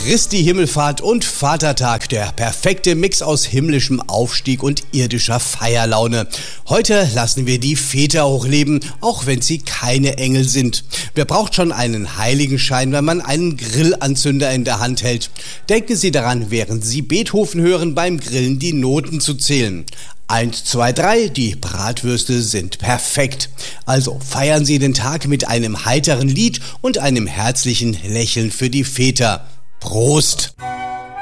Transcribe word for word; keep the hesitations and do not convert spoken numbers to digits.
Christi Himmelfahrt und Vatertag, der perfekte Mix aus himmlischem Aufstieg und irdischer Feierlaune. Heute lassen wir die Väter hochleben, auch wenn sie keine Engel sind. Wer braucht schon einen Heiligenschein, wenn man einen Grillanzünder in der Hand hält? Denken Sie daran, während Sie Beethoven hören, beim Grillen die Noten zu zählen. Eins, zwei, drei, die Bratwürste sind perfekt. Also feiern Sie den Tag mit einem heiteren Lied und einem herzlichen Lächeln für die Väter. Prost!